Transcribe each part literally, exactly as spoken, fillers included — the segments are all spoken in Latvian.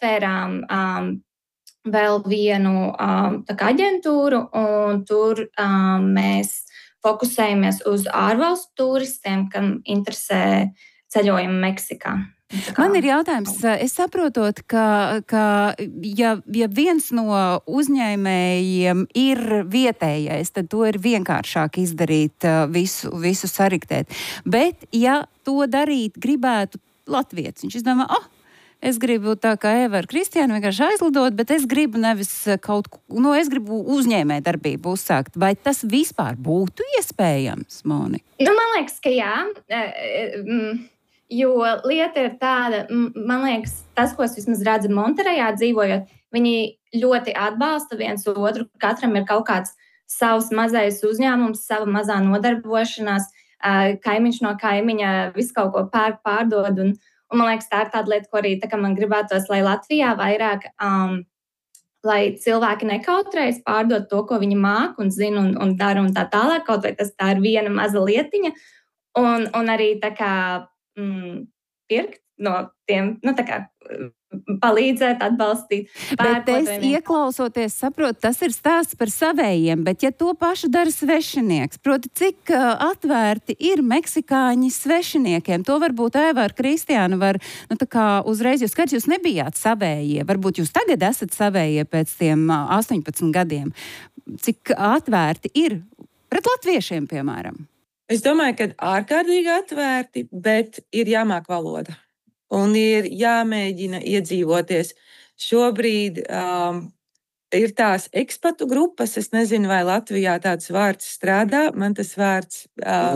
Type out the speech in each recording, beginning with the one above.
atvērām um, vēl vienu um, tā kā aģentūru, un tur um, mēs fokusējamies uz ārvalstu turistiem, kam interesē ceļojumi Meksikā. Man ir jautājums, es saprotot, ka, ka ja, ja viens no uzņēmējiem ir vietējais, tad to ir vienkāršāk izdarīt, visu, visu sariktēt. Bet, ja to darīt gribētu latvietis, viņš izdomā, ah, es gribu tā kā Eva ar Kristiānu vienkārši aizlidot, bet es gribu nevis kaut ko, nu, es gribu uzņēmē darbību uzsākt. Vai tas vispār būtu iespējams, Moni? Nu, man liekas, ka jā. Jo lieta ir tāda, man liekas, tas, ko es vismaz redzu Monterejā dzīvojot, viņi ļoti atbalsta viens otru. Katram ir kaut kāds savs mazais uzņēmums, sava mazā nodarbošanās, kaimiņš no kaimiņa visu kaut ko pērk, pārdod. Un, un man liekas, tā ir tāda lieta, ko arī tā, man gribētos, lai Latvijā vairāk, um, lai cilvēki nekautrējas pārdot to, ko viņi māk un zina un, un dara un tā tālāk, kaut vai tas tā ir viena maza lietiņa. Un, un arī tā kā Mm, pirkt no tiem, nu tā kā palīdzēt, atbalstīt. Bet es ieklausoties saprotu, tas ir stāsts par savējiem, bet ja to pašu dara svešinieks, proti, cik uh, atvērti ir meksikāņi svešiniekiem, to varbūt Eva ar Kristiānu var, nu tā kā uzreiz, jūs skats, jūs nebijāt savējie, varbūt jūs tagad esat savējie pēc tiem uh, astoņpadsmit gadiem. Cik atvērti ir pret latviešiem, piemēram? Es domāju, ka ārkārtīgi atvērti, bet ir jāmāk valoda un ir jāmēģina iedzīvoties. Šobrīd um, ir tās ekspatu grupas, es nezinu, vai Latvijā tāds vārds strādā, man tas vārds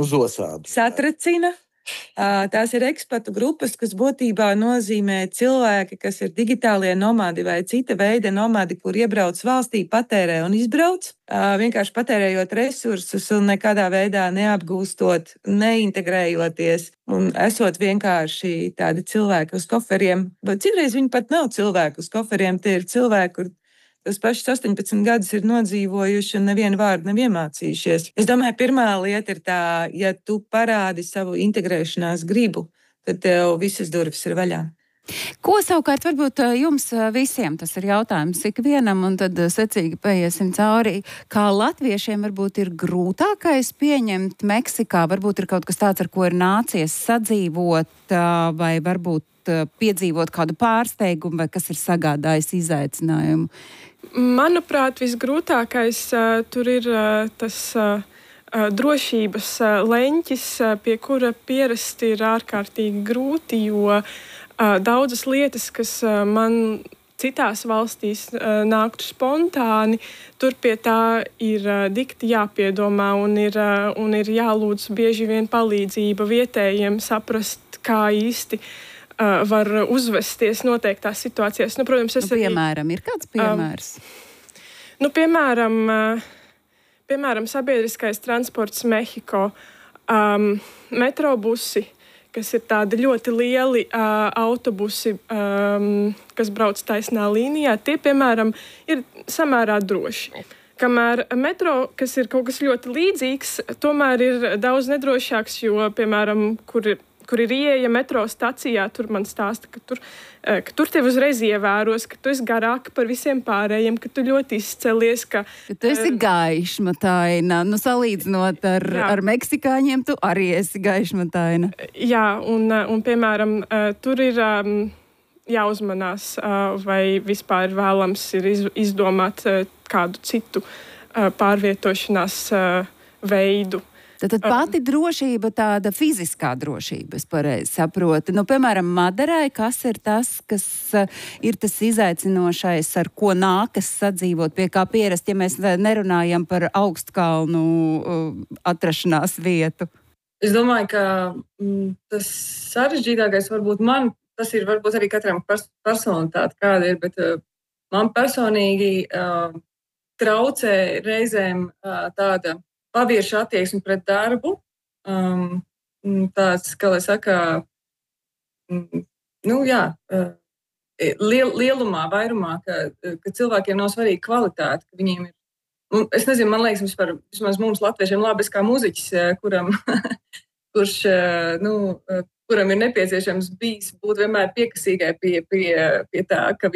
uh, satracina. Uh, tās ir ekspatu grupas, kas būtībā nozīmē cilvēki, kas ir digitālie nomādi vai cita veida nomādi, kur iebrauc valstī, patērē un izbrauc, uh, vienkārši patērējot resursus un nekādā veidā neapgūstot, neintegrējoties un esot vienkārši tādi cilvēki uz koferiem. Bet citreiz viņi pat nav cilvēki uz koferiem, tie ir cilvēki, kur tas pašs astoņpadsmit gadus ir nodzīvojuši un nevienu vārdu nav iemācījušies. Es domāju, pirmā lieta ir tā, ja tu parādi savu integrēšanās gribu, tad tev visas durvis ir vaļā. Ko savukārt varbūt jums visiem tas ir jautājums ikvienam, un tad secīgi paiesim cauri, kā latviešiem varbūt ir grūtākais pieņemt Meksikā, varbūt ir kaut kas tāds, ar ko ir nācies sadzīvot, vai varbūt piedzīvot kādu pārsteigumu, vai kas ir sagādājis izaicinājumu? Manuprāt, visgrūtākais uh, tur ir uh, tas uh, drošības uh, leņķis, uh, pie kura pierast ir ārkārtīgi grūti, jo uh, daudzas lietas, kas uh, man citās valstīs uh, nāktu spontāni, tur pie tā ir uh, dikti jāpiedomā un ir, uh, un ir jālūdz bieži vien palīdzība vietējiem saprast, kā īsti Uh, var uzvesties noteiktās situācijās. Nu, protams, es nu, piemēram, arī, ir kāds piemērs? Um, nu, piemēram, uh, piemēram, sabiedriskais transports Mehiko, um, metrobusi, kas ir tādi ļoti lieli uh, autobusi, um, kas brauc taisnā līnijā, tie, piemēram, ir samērā droši. Kamēr metro, kas ir kaut kas ļoti līdzīgs, tomēr ir daudz nedrošāks, jo, piemēram, kur ir kur ir ieeja metro stacijā, tur man stāsta, ka tur, ka tur tev uzreiz ievēros, ka tu esi garāka par visiem pārējiem, ka tu ļoti izcelies, ka... Ka tu esi gaišmataina. Nu, salīdzinot ar, ar meksikāņiem, tu arī esi gaišmataina. Jā, un, un piemēram, tur ir jāuzmanās, vai vispār vēlams ir izdomāt kādu citu pārvietošanās veidu. Tad, tad pati drošība, tāda fiziskā drošība, es pareizi saprotu. Nu, piemēram, Maderai, kas ir tas, kas uh, ir tas izaicinošais, ar ko nākas sadzīvot, pie kā pierast, ja mēs nerunājam par augstkalnu uh, atrašanās vietu? Es domāju, ka mm, tas sarežģītākais varbūt man, tas ir varbūt arī katram pers- personalitāte kāda ir, bet uh, man personīgi uh, traucē reizēm uh, tāda pavieša attieksmi pret darbu, um, tāds, kā lai saka, nu jā, liel, lielumā, vairumā, ka, ka cilvēkiem nav svarīga kvalitāte, ka viņiem ir, nu, es nezinu, man liekas, vispār, vismaz mums latviešiem labi, es kā muziķis, kuram, kurš, nu, kuram ir nepieciešams bijis būt vienmēr piekasīgai pie, pie, pie tā, ka